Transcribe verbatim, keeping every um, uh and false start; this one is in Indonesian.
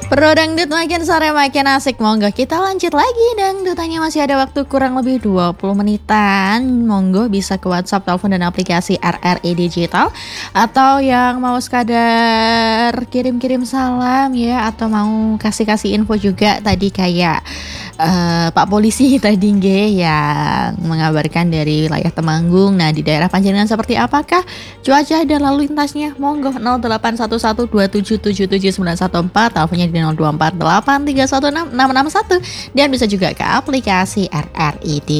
Pro dangdut makin sore makin asik. Monggo kita lanjut lagi dangdutannya, masih ada waktu kurang lebih dua puluh menitan. Monggo bisa ke WhatsApp, telepon dan aplikasi R R I Digital, atau yang mau sekadar kirim-kirim salam ya, atau mau kasih-kasih info juga tadi kayak uh, Pak Polisi tadi nggih yang mengabarkan dari wilayah Temanggung. Nah, di daerah Panjenengan seperti apakah cuaca dan lalu lintasnya? Monggo nol delapan satu satu dua tujuh tujuh tujuh sembilan satu empat, teleponnya di nol dua empat delapan tiga satu enam enam enam satu, dan bisa juga ke aplikasi R R I